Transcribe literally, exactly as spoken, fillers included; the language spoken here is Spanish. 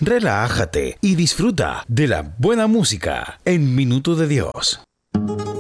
relájate y disfruta de la buena música en Minuto de Dios.